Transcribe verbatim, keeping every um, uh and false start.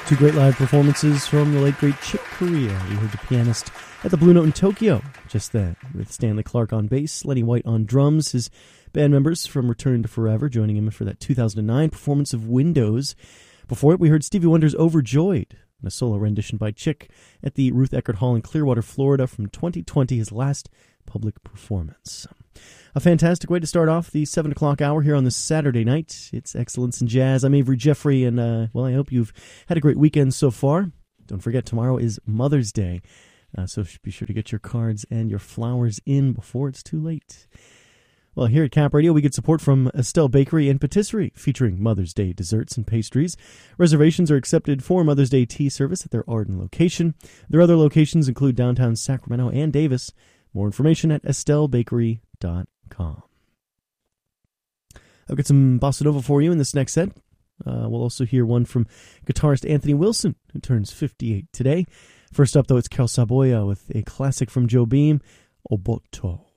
Two great live performances from the late great Chick Corea. We heard the pianist at the Blue Note in Tokyo, just then, with Stanley Clarke on bass, Lenny White on drums, his band members from Return to Forever joining him for that two thousand nine performance of Windows. Before it, we heard Stevie Wonder's Overjoyed, and a solo rendition by Chick at the Ruth Eckerd Hall in Clearwater, Florida from twenty twenty, his last public performance. A fantastic way to start off the seven o'clock hour here on this Saturday night. It's Excellence in Jazz. I'm Avery Jeffrey, and, uh, well, I hope you've had a great weekend so far. Don't forget, tomorrow is Mother's Day, uh, so be sure to get your cards and your flowers in before it's too late. Well, here at Cap Radio, we get support from Estelle Bakery and Patisserie, featuring Mother's Day desserts and pastries. Reservations are accepted for Mother's Day tea service at their Arden location. Their other locations include downtown Sacramento and Davis. More information at estelle bakery dot com. I've got some bossa nova for you in this next set. Uh, we'll also hear one from guitarist Anthony Wilson, who turns fifty-eight today. First up, though, it's Carl Saboya with a classic from Joe Beam, Oboto.